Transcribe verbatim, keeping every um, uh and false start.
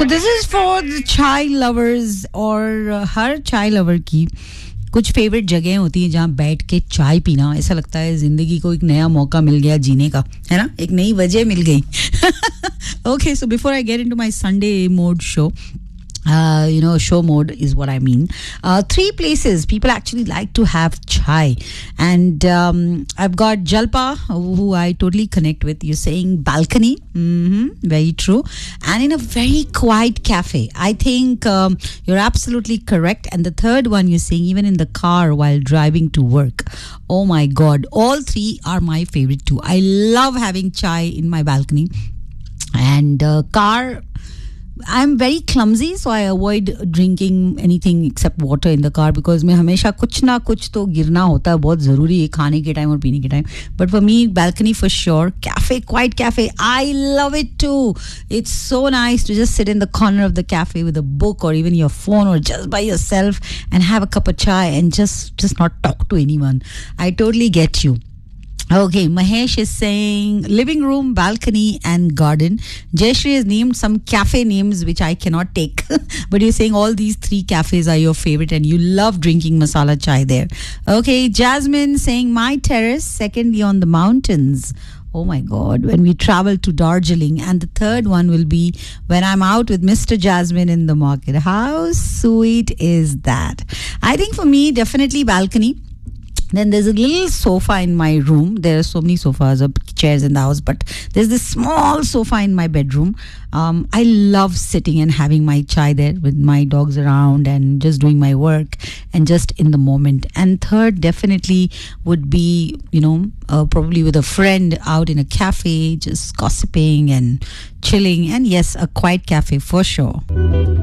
So this is for the chai lovers और uh, हर chai lover की कुछ favourite जगह होती हैं जहाँ बैठ के चाय पीना ऐसा लगता है जिंदगी को एक नया मौका मिल गया जीने का है ना एक नई वजह मिल गई Okay, so before I get into my Sunday mode show Uh, you know, show mode is what I mean. Uh, three places people actually like to have chai. And um, I've got Jalpa, who I totally connect with. You're saying balcony. Mm-hmm, very true. And in a very quiet cafe. I think um, you're absolutely correct. And the third one you're saying even in the car while driving to work. Oh my God. All three are my favorite too. I love having chai in my balcony. And uh, car... I'm very clumsy, so I avoid drinking anything except water in the car because मैं हमेशा कुछ ना कुछ तो गिरना होता है बहुत ज़रूरी है खाने के टाइम और पीने के time. But for me, balcony for sure. Cafe, quiet cafe. I love it too. It's so nice to just sit in the corner of the cafe with a book or even your phone or just by yourself and have a cup of chai and just just not talk to anyone. I totally get you. Okay, Mahesh is saying living room, balcony and garden. Jayashri has named some cafe names which I cannot take. But you're saying all these three cafes are your favorite and you love drinking masala chai there. Okay, Jasmine saying my terrace, secondly on the mountains. Oh my God, when we travel to Darjeeling. And the third one will be when I'm out with Mister Jasmine in the market. How sweet is that? I think for me, definitely balcony. Then there's a little sofa in my room. There are so many sofas or chairs in the house, but there's this small sofa in my bedroom. Um, I love sitting and having my chai there with my dogs around and just doing my work and just in the moment. And third definitely would be, you know, uh, probably with a friend out in a cafe, just gossiping and chilling. And yes, a quiet cafe for sure.